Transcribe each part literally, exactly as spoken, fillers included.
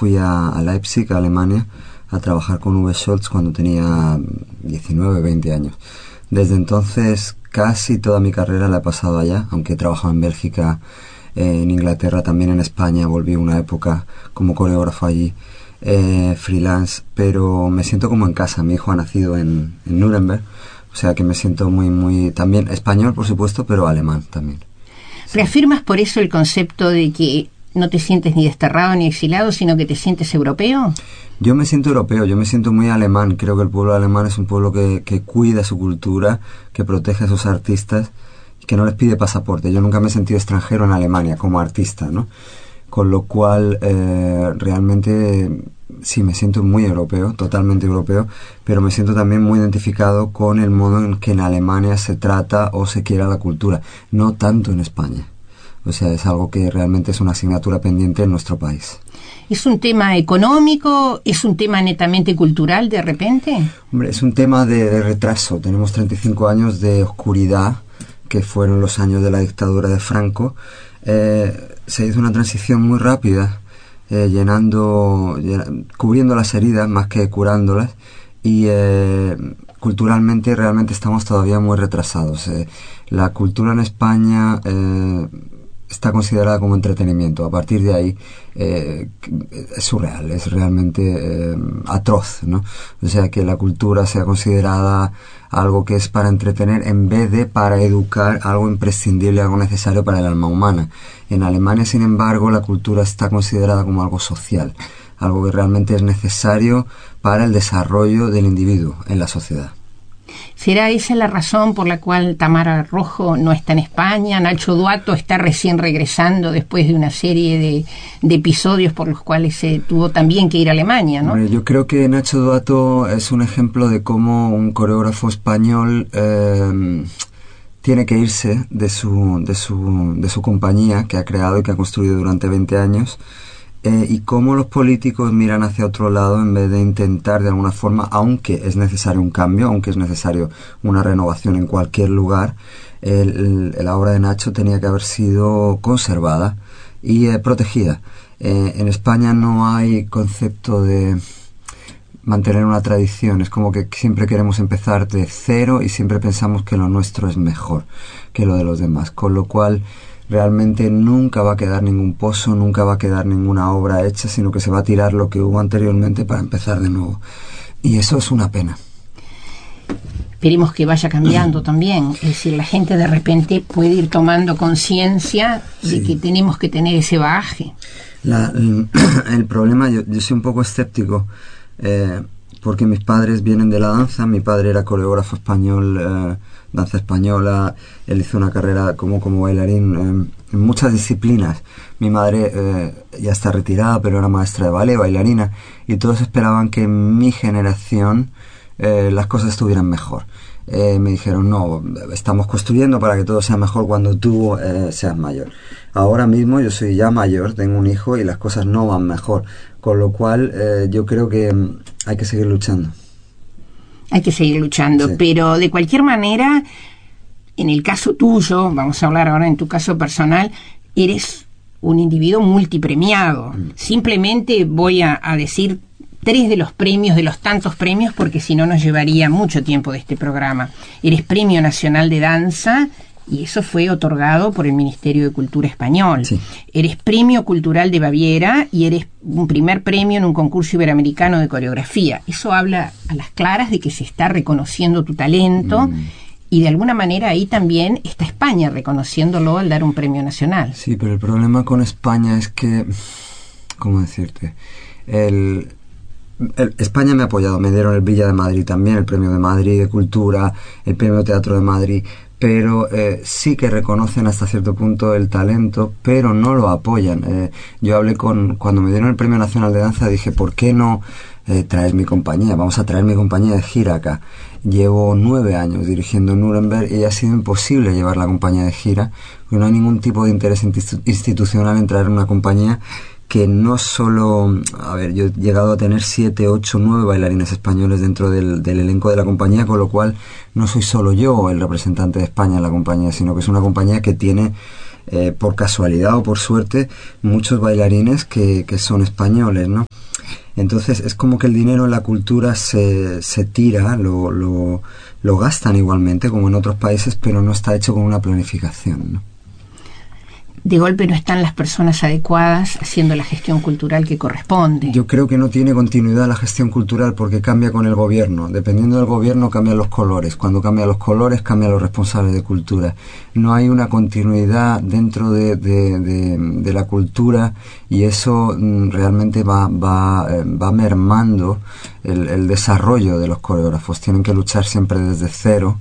fui a, a Leipzig, a Alemania, a trabajar con Uwe Scholz cuando tenía diecinueve, veinte años. Desde entonces casi toda mi carrera la he pasado allá, aunque he trabajado en Bélgica, eh, en Inglaterra, también en España, volví una época como coreógrafo allí, eh, freelance, pero me siento como en casa. Mi hijo ha nacido en, en Nuremberg, o sea que me siento muy, muy, también español por supuesto, pero alemán también. ¿Reafirmas por eso el concepto de que no te sientes ni desterrado ni exilado, sino que te sientes europeo? Yo me siento europeo, yo me siento muy alemán. Creo que el pueblo alemán es un pueblo que, que cuida su cultura, que protege a sus artistas y que no les pide pasaporte. Yo nunca me he sentido extranjero en Alemania como artista, ¿no? Con lo cual, eh, realmente sí, me siento muy europeo, totalmente europeo, pero me siento también muy identificado con el modo en que en Alemania se trata o se quiera la cultura, no tanto en España. O sea, es algo que realmente es una asignatura pendiente en nuestro país. ¿Es un tema económico? ¿Es un tema netamente cultural de repente? Hombre, es un tema de, de retraso. Tenemos treinta y cinco años de oscuridad, que fueron los años de la dictadura de Franco. Eh, se hizo una transición muy rápida, eh, llenando, llen, cubriendo las heridas más que curándolas, y eh, culturalmente realmente estamos todavía muy retrasados. Eh, la cultura en España eh, está considerada como entretenimiento. A partir de ahí eh, es surreal, es realmente eh, atroz, ¿no? O sea, que la cultura sea considerada algo que es para entretener en vez de para educar, algo imprescindible, algo necesario para el alma humana. En Alemania, sin embargo, la cultura está considerada como algo social, algo que realmente es necesario para el desarrollo del individuo en la sociedad. ¿Será esa la razón por la cual Tamara Rojo no está en España? Nacho Duato está recién regresando después de una serie de, de episodios por los cuales se tuvo también que ir a Alemania, ¿no? Bueno, yo creo que Nacho Duato es un ejemplo de cómo un coreógrafo español eh, tiene que irse de su, de su, de su compañía que ha creado y que ha construido durante veinte años. Eh, y cómo los políticos miran hacia otro lado en vez de intentar de alguna forma, aunque es necesario un cambio, aunque es necesario una renovación en cualquier lugar, el, el, la obra de Nacho tenía que haber sido conservada y eh, protegida. Eh, en España no hay concepto de mantener una tradición, es como que siempre queremos empezar de cero y siempre pensamos que lo nuestro es mejor que lo de los demás, con lo cual realmente nunca va a quedar ningún pozo, nunca va a quedar ninguna obra hecha, sino que se va a tirar lo que hubo anteriormente para empezar de nuevo. Y eso es una pena. Esperemos que vaya cambiando también. Es decir, la gente de repente puede ir tomando conciencia de sí. que tenemos que tener ese bagaje. La, el, el problema, yo, yo soy un poco escéptico, eh, porque mis padres vienen de la danza. Mi padre era coreógrafo español, eh, danza española. Él hizo una carrera como, como bailarín eh, en muchas disciplinas. Mi madre eh, ya está retirada, pero era maestra de ballet, bailarina, y todos esperaban que en mi generación eh, las cosas estuvieran mejor. Eh, me dijeron, no, estamos construyendo para que todo sea mejor cuando tú eh, seas mayor. Ahora mismo yo soy ya mayor, tengo un hijo y las cosas no van mejor, con lo cual eh, yo creo que hay que seguir luchando. Hay que seguir luchando, sí. Pero de cualquier manera, en el caso tuyo, vamos a hablar ahora en tu caso personal, eres un individuo multipremiado. Mm. Simplemente voy a, a decir tres de los premios, de los tantos premios, porque si no nos llevaría mucho tiempo de este programa. Eres Premio Nacional de Danza, y eso fue otorgado por el Ministerio de Cultura español. Sí. Eres Premio Cultural de Baviera y eres un primer premio en un concurso iberoamericano de coreografía. Eso habla a las claras de que se está reconociendo tu talento mm. y de alguna manera ahí también está España reconociéndolo al dar un premio nacional. Sí, pero el problema con España es que, ¿cómo decirte? El... El, España me ha apoyado, me dieron el Villa de Madrid también, el Premio de Madrid de Cultura, el Premio Teatro de Madrid, pero eh, sí que reconocen hasta cierto punto el talento, pero no lo apoyan. Eh, yo hablé con, cuando me dieron el Premio Nacional de Danza, dije, ¿por qué no eh, traes mi compañía? Vamos a traer mi compañía de gira acá. Llevo nueve años dirigiendo en Nuremberg y ha sido imposible llevar la compañía de gira, porque no hay ningún tipo de interés institucional en traer una compañía que no solo, a ver, yo he llegado a tener siete, ocho, nueve bailarines españoles dentro del, del elenco de la compañía, con lo cual no soy solo yo el representante de España en la compañía, sino que es una compañía que tiene, eh, por casualidad o por suerte, muchos bailarines que, que son españoles, ¿no? Entonces es como que el dinero en la cultura se, se tira, lo, lo, lo gastan igualmente como en otros países, pero no está hecho con una planificación, ¿no? De golpe no están las personas adecuadas haciendo la gestión cultural que corresponde. Yo creo que no tiene continuidad la gestión cultural porque cambia con el gobierno. Dependiendo del gobierno cambian los colores. Cuando cambian los colores cambian los responsables de cultura. No hay una continuidad dentro de, de, de, de la cultura y eso mm, realmente va, va, eh, va mermando el, el desarrollo de los coreógrafos. Tienen que luchar siempre desde cero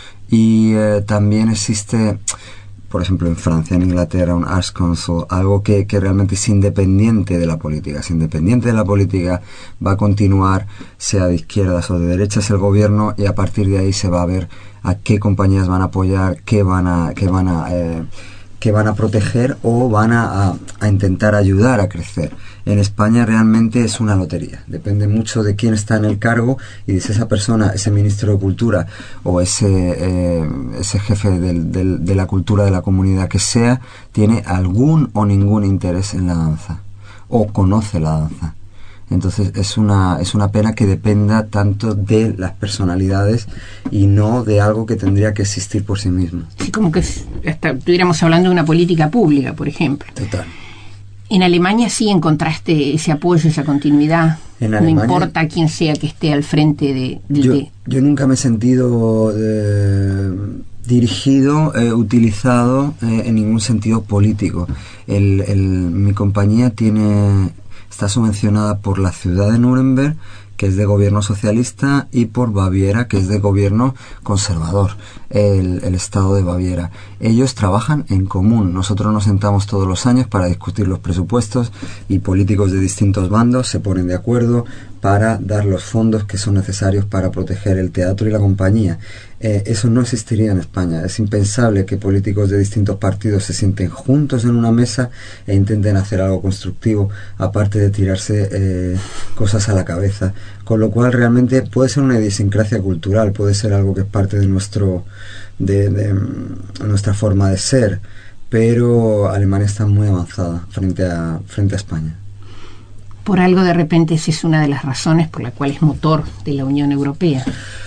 y eh, también existe... Por ejemplo, en Francia, en Inglaterra, un Arts Council, algo que, que realmente es independiente de la política. Es independiente de la política, va a continuar, sea de izquierdas o de derechas, el gobierno, y a partir de ahí se va a ver a qué compañías van a apoyar, qué van a, qué van a, eh, qué van a proteger o van a, a, a intentar ayudar a crecer. En España realmente es una lotería. Depende mucho de quién está en el cargo y de si esa persona, ese ministro de Cultura o ese, eh, ese jefe del, del, de la cultura de la comunidad que sea, tiene algún o ningún interés en la danza o conoce la danza. Entonces es una, es una pena que dependa tanto de las personalidades y no de algo que tendría que existir por sí mismo. Sí, como que hasta estuviéramos hablando de una política pública, por ejemplo. Total. En Alemania sí encontraste ese apoyo, esa continuidad. En no Alemania, importa quién sea que esté al frente de... de, yo, de... yo nunca me he sentido eh, dirigido, eh, utilizado eh, en ningún sentido político. El, el, mi compañía tiene está subvencionada por la ciudad de Nuremberg, que es de gobierno socialista, y por Baviera, que es de gobierno conservador, el, el estado de Baviera. Ellos trabajan en común. Nosotros nos sentamos todos los años para discutir los presupuestos y políticos de distintos bandos se ponen de acuerdo para dar los fondos que son necesarios para proteger el teatro y la compañía. Eh, eso no existiría en España. Es impensable que políticos de distintos partidos se sienten juntos en una mesa e intenten hacer algo constructivo, aparte de tirarse eh, cosas a la cabeza. Con lo cual realmente puede ser una idiosincrasia cultural, puede ser algo que es parte de nuestro de, de, de nuestra forma de ser, pero Alemania está muy avanzada frente a frente a España. Por algo de repente esa es una de las razones por la cual es motor de la Unión Europea.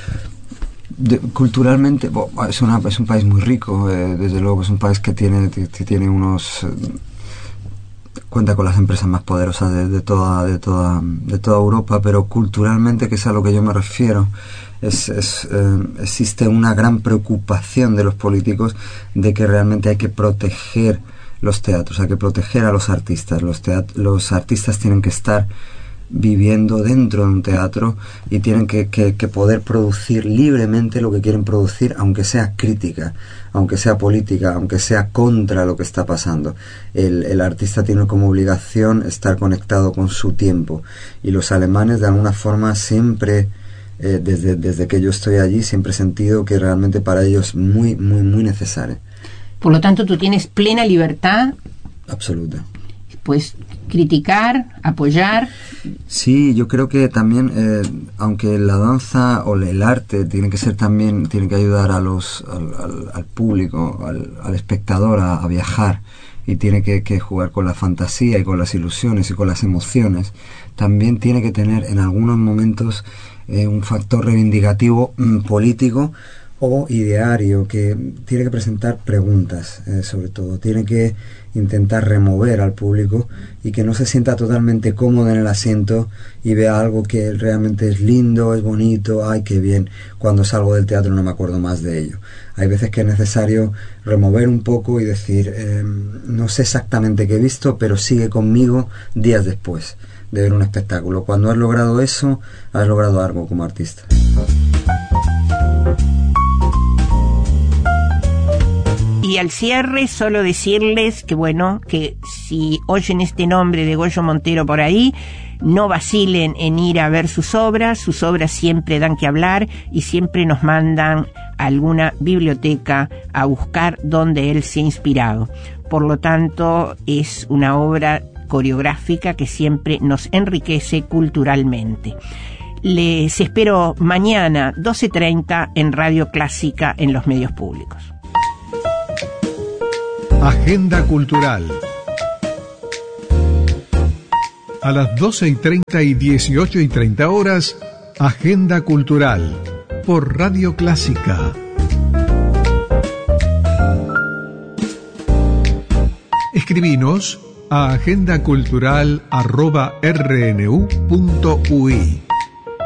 De, culturalmente bo, es, una, es un país muy rico, eh, desde luego es un país que tiene que tiene unos eh, cuenta con las empresas más poderosas de, de toda de toda de toda Europa, pero culturalmente, que es a lo que yo me refiero, es, es eh, existe una gran preocupación de los políticos de que realmente hay que proteger los teatros, hay que proteger a los artistas. Los teat- los artistas tienen que estar viviendo dentro de un teatro y tienen que, que, que poder producir libremente lo que quieren producir, aunque sea crítica, aunque sea política, aunque sea contra lo que está pasando. El, el artista tiene como obligación estar conectado con su tiempo, y los alemanes de alguna forma siempre, eh, desde, desde que yo estoy allí, siempre he sentido que realmente para ellos es muy, muy, muy necesario. Por lo tanto, tú tienes plena libertad. Absoluta. Pues criticar, apoyar. Sí, yo creo que también, eh, aunque la danza o el arte tiene que ser también, tiene que ayudar a los, al, al, al público, al, al espectador a, a viajar, y tiene que, que jugar con la fantasía y con las ilusiones y con las emociones, también tiene que tener en algunos momentos eh, un factor reivindicativo mm, político o ideario, que tiene que presentar preguntas, eh, sobre todo, tiene que intentar remover al público y que no se sienta totalmente cómodo en el asiento y vea algo que realmente es lindo, es bonito, ay, qué bien, cuando salgo del teatro no me acuerdo más de ello. Hay veces que es necesario remover un poco y decir, eh, no sé exactamente qué he visto, pero sigue conmigo días después de ver un espectáculo. Cuando has logrado eso, has logrado algo como artista. Y al cierre, solo decirles que, bueno, que si oyen este nombre de Goyo Montero por ahí, no vacilen en ir a ver sus obras. Sus obras siempre dan que hablar y siempre nos mandan a alguna biblioteca a buscar donde él se ha inspirado. Por lo tanto, es una obra coreográfica que siempre nos enriquece culturalmente. Les espero mañana, doce treinta, en Radio Clásica, en los medios públicos. Agenda Cultural. A las doce y treinta y dieciocho y treinta horas, Agenda Cultural, por Radio Clásica. Escribinos a agendacultural arroba r n u punto u i.